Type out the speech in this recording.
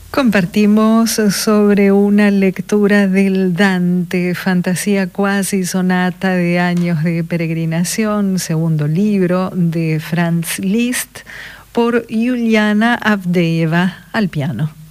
Compartimos sobre una lectura del Dante, Fantasía Cuasi Sonata de Años de Peregrinación, segundo libro de Franz Liszt, por Juliana Avdeeva al piano.